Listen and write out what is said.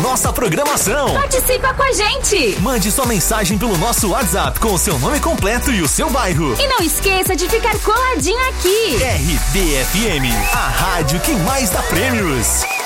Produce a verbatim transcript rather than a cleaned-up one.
nossa programação. Participa com a gente. Mande sua mensagem pelo nosso WhatsApp com o seu nome completo e o seu bairro. E não esqueça de ficar coladinho aqui. R B F M, a rádio que mais dá prêmios.